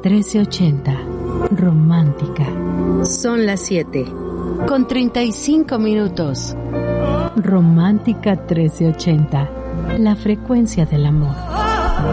1380. Romántica. Son las 7. Con 35 minutos. Romántica 1380. La frecuencia del amor.